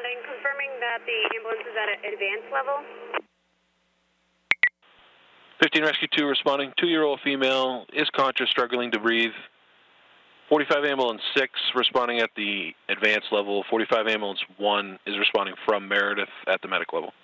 responding, confirming that the ambulance is at an advanced level. 15 Rescue 2 responding. 2-year-old female is conscious, struggling to breathe. 45 Ambulance 6 responding at the advanced level. 45 Ambulance 1 is responding from Meredith at the medic level.